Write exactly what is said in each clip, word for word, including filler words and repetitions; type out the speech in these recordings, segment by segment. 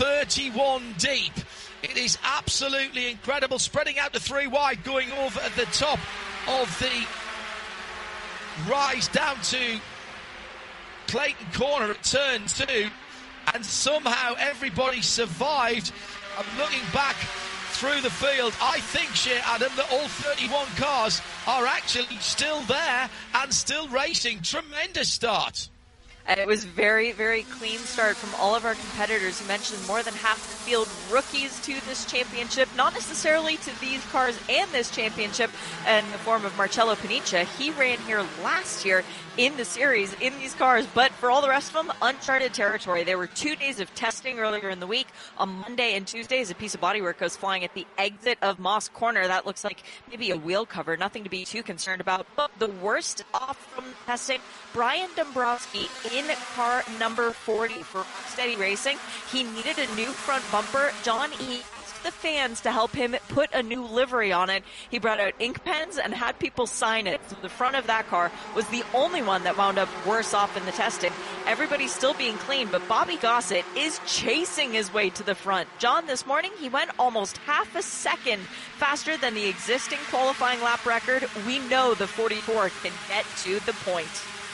thirty-one deep. It is absolutely incredible, spreading out to three wide, going over at the top of the rise down to Clayton Corner at turn two, and somehow everybody survived. I'm looking back through the field. I think, Shea Adam, that all thirty-one cars are actually still there and still racing. Tremendous start. It was very, very clean start from all of our competitors. You mentioned more than half the field rookies to this championship, not necessarily to these cars and this championship in the form of Marcello Paniccia. He ran here last year in the series in these cars, but for all the rest of them, uncharted territory. There were two days of testing earlier in the week. On Monday and Tuesdays, a piece of bodywork goes flying at the exit of Moss Corner. That looks like maybe a wheel cover, nothing to be too concerned about. But the worst off from testing, Brian Dombrowski in car number forty for Steady Racing. He needed a new front bumper. John E. asked the fans to help him put a new livery on it. He brought out ink pens and had people sign it. So the front of that car was the only one that wound up worse off in the testing. Everybody's still being clean, but Bobby Gossett is chasing his way to the front. John, this morning, he went almost half a second faster than the existing qualifying lap record. We know the forty-four can get to the point.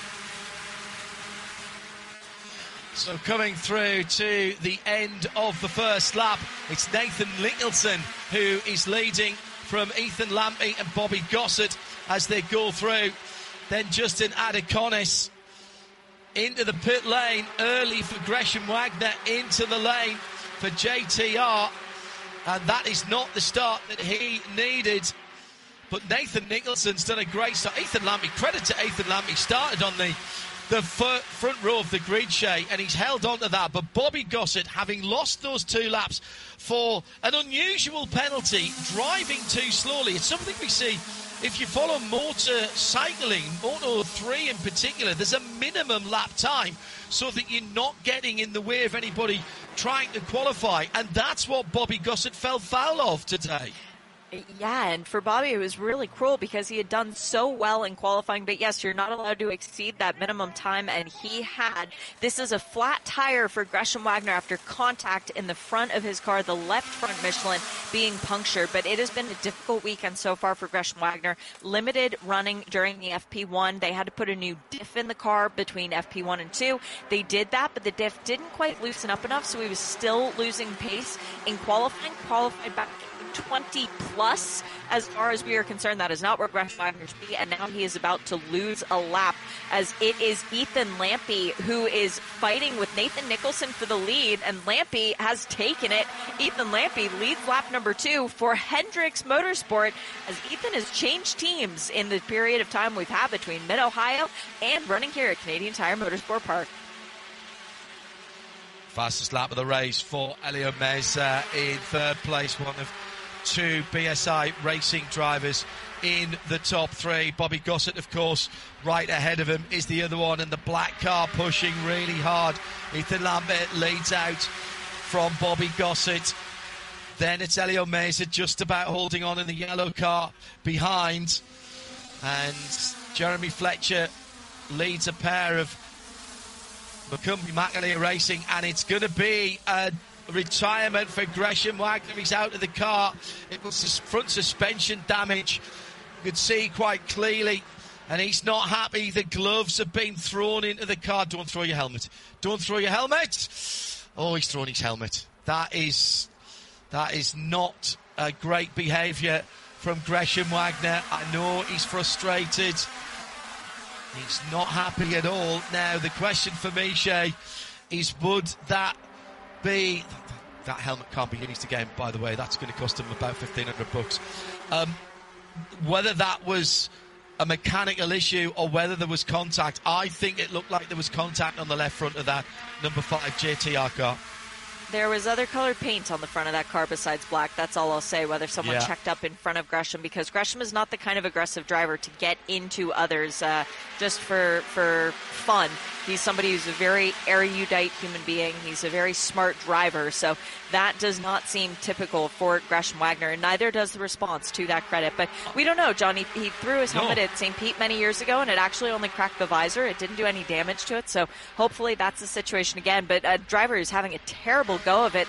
So coming through to the end of the first lap, it's Nathan Nicholson who is leading from Ethan Lampy and Bobby Gossett as they go through. Then Justin Adiconis into the pit lane early for Gresham Wagner, into the lane for J T R, and that is not the start that he needed. But Nathan Nicholson's done a great start. Ethan Lampy, credit to Ethan Lampy, started on the the front row of the grid, Shea, and he's held on to that. But Bobby Gossett, having lost those two laps for an unusual penalty, driving too slowly. It's something we see if you follow motorcycling, Moto three in particular. There's a minimum lap time so that you're not getting in the way of anybody trying to qualify. And that's what Bobby Gossett fell foul of today. Yeah, and for Bobby, it was really cruel because he had done so well in qualifying. But yes, you're not allowed to exceed that minimum time, and he had. This is a flat tire for Gresham Wagner after contact in the front of his car, the left front Michelin being punctured. But it has been a difficult weekend so far for Gresham Wagner. Limited running during the F P one. They had to put a new diff in the car between F P one and two. They did that, but the diff didn't quite loosen up enough, so he was still losing pace in qualifying. Qualified back twenty plus as far as we are concerned. That is not where Gresham Wagner should be, and now he is about to lose a lap as it is Ethan Lampy who is fighting with Nathan Nicholson for the lead, and Lampy has taken it. Ethan Lampy leads lap number two for Hendricks Motorsport as Ethan has changed teams in the period of time we've had between Mid-Ohio and running here at Canadian Tire Motorsport Park. Fastest lap of the race for Elio Meza in third place, one of two B S I racing drivers in the top three. Bobby Gossett, of course, right ahead of him is the other one, and the black car pushing really hard. Ethan Lambert leads out from Bobby Gossett. Then it's Elio Meza just about holding on in the yellow car behind, and Jeremy Fletcher leads a pair of Macumbi McAleer Racing, and it's going to be a retirement for Gresham Wagner. He's out of the car. It was front suspension damage. You could see quite clearly, and he's not happy. The gloves have been thrown into the car. Don't throw your helmet. Don't throw your helmet. Oh, he's thrown his helmet. That is, that is not a great behaviour from Gresham Wagner. I know he's frustrated. He's not happy at all. Now, the question for me, Shea, is would that be... That helmet can't be used again, by the way. That's going to cost him about fifteen hundred bucks. Um, whether that was a mechanical issue or whether there was contact, I think it looked like there was contact on the left front of that number five J T R car. There was other colored paint on the front of that car besides black. That's all I'll say, whether someone yeah. checked up in front of Gresham, because Gresham is not the kind of aggressive driver to get into others uh, just for for fun. He's somebody who's a very erudite human being. He's a very smart driver, so that does not seem typical for Gresham Wagner, and neither does the response, to that credit. But we don't know, John. He, he threw his helmet no. at Saint Pete many years ago, and it actually only cracked the visor. It didn't do any damage to it, so hopefully that's the situation again. But a driver who's having a terrible go of it.